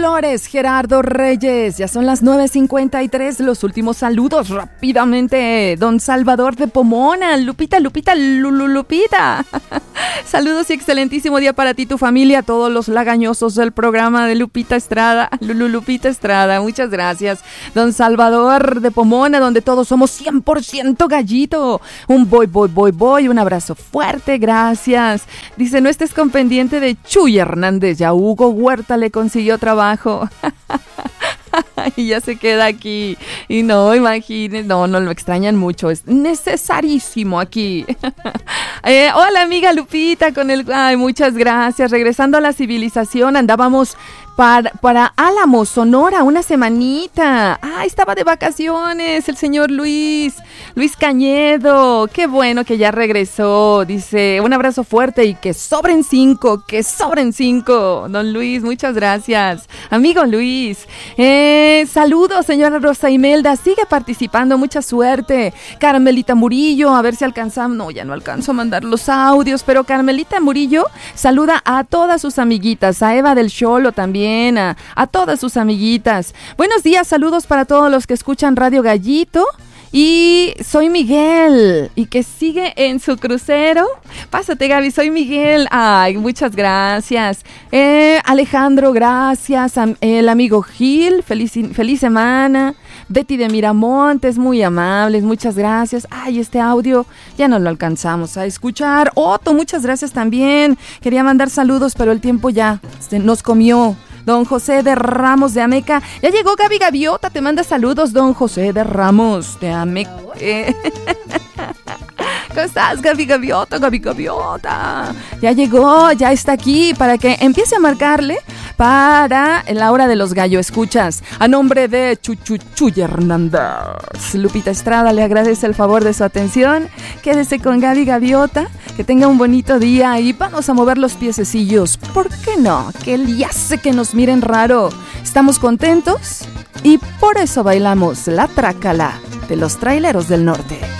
Flores, Gerardo Reyes. Ya son las 9:53. Los últimos saludos rápidamente. Don Salvador de Pomona. Lupita. Saludos y excelentísimo día para ti, tu familia, todos los lagañosos del programa de Lupita Estrada. Lupita Estrada, muchas gracias. Don Salvador de Pomona, donde todos somos 100% gallito. Un voy. Un abrazo fuerte, gracias. Dice, no estés con pendiente de Chuy Hernández. Ya Hugo Huerta le consiguió trabajo. Y ya se queda aquí. Y no, imagínense, no lo extrañan mucho. Es necesarísimo aquí. Hola, amiga Lupita, ay, muchas gracias. Regresando a la civilización, andábamos para Álamo, Sonora, una semanita. Estaba de vacaciones el señor Luis Cañedo. Qué bueno que ya regresó. Dice, un abrazo fuerte y que sobren 5. Don Luis, muchas gracias. Amigo Luis. Saludos, señora Rosa Imelda. Sigue participando, mucha suerte. Carmelita Murillo, a ver si alcanzamos. No, ya no alcanzo a mandar los audios, pero Carmelita Murillo saluda a todas sus amiguitas, a Eva del Cholo también. A todas sus amiguitas. Buenos días, saludos para todos los que escuchan Radio Gallito. Y soy Miguel, y que sigue en su crucero. Pásate, Gaby, soy Miguel. Ay, muchas gracias. Alejandro, gracias. El amigo Gil, feliz semana. Betty de Miramontes, muy amables, muchas gracias. Este audio ya no lo alcanzamos a escuchar. Otto, muchas gracias también. Quería mandar saludos, pero el tiempo ya nos comió. Don José de Ramos de Ameca. Ya llegó Gaby Gaviota, te manda saludos, don José de Ramos de Ameca. ¿Cómo estás, Gaby Gaviota? Ya llegó, ya está aquí para que empiece a marcarle para la hora de los gallo escuchas. A nombre de Chuy Hernández, Lupita Estrada le agradece el favor de su atención. Quédese con Gaby Gaviota, que tenga un bonito día y vamos a mover los piececillos. ¿Por qué no? Que ya sé que nos miren raro. Estamos contentos y por eso bailamos la trácala de los traileros del norte.